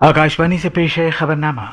आकाशवाणी से पेश है खबरनामा।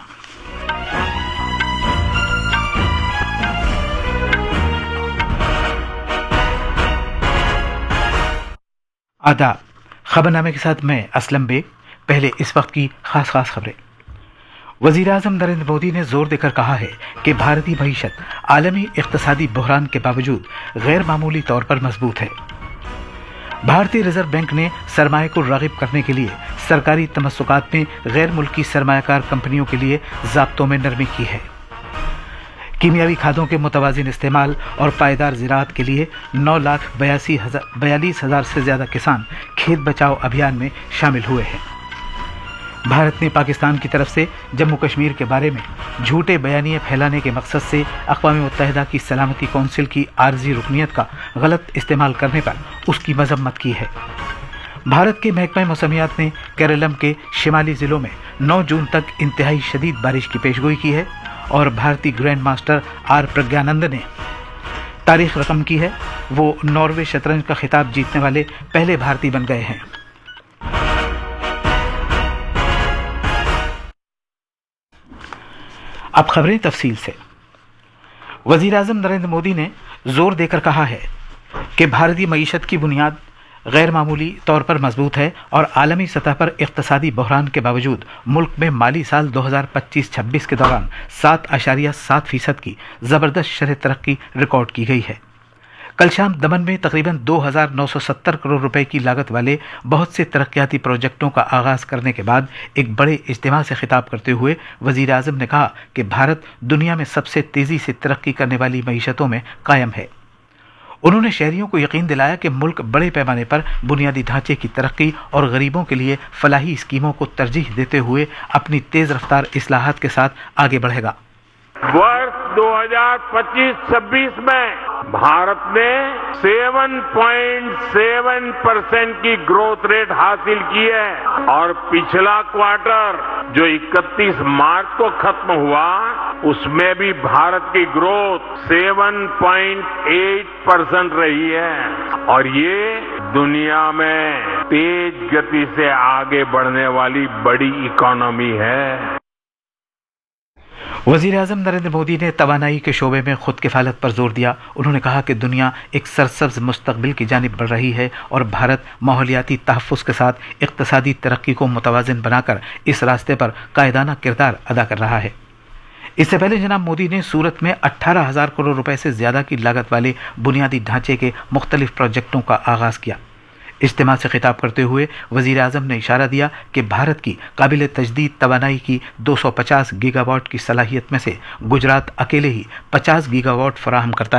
आदाब। खबरनामे के साथ मैं असलम बेग। पहले इस वक्त की खास खबरें। वजीर आजम नरेंद्र मोदी ने जोर देकर कहा है कि भारतीय मईशत आलमी इक्तसादी बहरान के बावजूद गैर मामूली तौर पर मजबूत है। भारतीय रिजर्व बैंक ने सरमाए को रागिब करने के लिए सरकारी तमस्सुकात में गैर मुल्की सरमायाकार कंपनियों के लिए ज़ाब्तों में नरमी की है। कीमियावी खादों के मुतवाज़िन इस्तेमाल और पायदार ज़राअत के लिए 9,42,000 से ज़्यादा किसान खेत बचाओ अभियान में शामिल हुए हैं। भारत ने पाकिस्तान की तरफ से जम्मू कश्मीर के बारे में झूठे बयानिए फैलाने के मकसद से अक़वाम मुत्तहिदा की सलामती कौंसिल की आर्जी रुकनियत का गलत इस्तेमाल करने पर उसकी मजम्मत की है। भारत के महकमा मौसमियात ने केरलम के शिमाली ज़िलों में 9 जून तक इंतहाई शदीद बारिश की पेशगोई की है और भारतीय ग्रैंड मास्टर आर प्रज्ञानंद ने तारीख रकम की है। वो नॉर्वे शतरंज का खिताब जीतने वाले पहले भारतीय बन गए हैं। अब खबरें तफसील से। वज़ीर आज़म नरेंद्र मोदी ने जोर देकर कहा है कि भारतीय मईशत की बुनियाद गैर मामूली तौर पर मजबूत है और आलमी सतह पर इक्तसादी बहरान के बावजूद मुल्क में माली साल 2025-26 के दौरान 7.7% की ज़बरदस्त शरह तरक्की रिकॉर्ड की गई है। कल शाम दमन में तकरीबन 2,970 करोड़ रुपए की लागत वाले बहुत से तरक्याती प्रोजेक्टों का आगाज़ करने के बाद एक बड़े इज्तिमा से खिताब करते हुए वज़ीर आज़म ने कहा कि भारत दुनिया में सबसे तेज़ी से तरक्की करने वाली मईशतों में कायम है। उन्होंने शहरियों को यकीन दिलाया कि मुल्क बड़े पैमाने पर बुनियादी ढांचे की तरक्की और गरीबों के लिए फलाही स्कीमों को तरजीह देते हुए अपनी तेज़ रफ्तार इस्लाहात के साथ आगे बढ़ेगा। वर्ष 2025-26 में भारत ने 7.7% की ग्रोथ रेट हासिल की है और पिछला क्वार्टर जो 31 मार्च को खत्म हुआ उसमें भी भारत की ग्रोथ 7.8% रही है और ये दुनिया में तेज गति से आगे बढ़ने वाली बड़ी इकोनॉमी है। वज़ीर आज़म नरेंद्र मोदी ने तवानाई के शोबे में खुद किफ़ालत पर जोर दिया। उन्होंने कहा कि दुनिया एक सरसब्ज मुस्तकबिल की जानिब बढ़ रही है और भारत माहौलियाती तहफ़्फ़ुज़ के साथ इक़्तिसादी तरक्की को मुतवाज़िन बनाकर इस रास्ते पर कायदाना किरदार अदा कर रहा है। इससे पहले जनाब मोदी ने सूरत में 18,000 करोड़ रुपए से ज़्यादा की लागत वाले बुनियादी ढांचे के मुख्तलिफ प्रोजेक्टों का आगाज़ किया। इज्तिमा से खिताब करते हुए वज़ीर आज़म ने इशारा दिया कि भारत की काबिल तजदीद तवानाई की 250 गीगावाट की सलाहियत में से गुजरात अकेले ही 50 गीगावाट फराहम करता है।